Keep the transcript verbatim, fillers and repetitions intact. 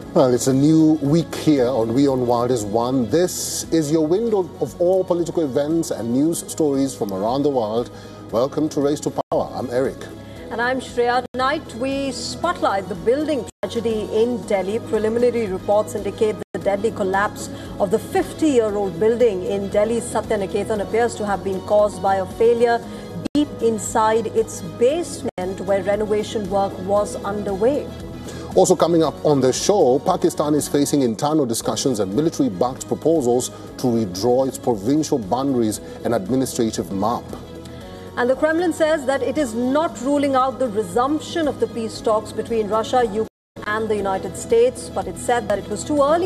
Well, it's a new week here on WION World is One. This is your window of all political events and news stories from around the world. Welcome to Race to Power. I'm Eric. And I'm Shreya. Tonight we spotlight the building tragedy in Delhi. Preliminary reports indicate that the deadly collapse of the fifty-year-old building in Delhi's Satyaniketan appears to have been caused by a failure deep inside its basement where renovation work was underway. Also coming up on the show, Pakistan is facing internal discussions and military-backed proposals to redraw its provincial boundaries and administrative map. And the Kremlin says that it is not ruling out the resumption of the peace talks between Russia, Ukraine and the United States, but it said that it was too early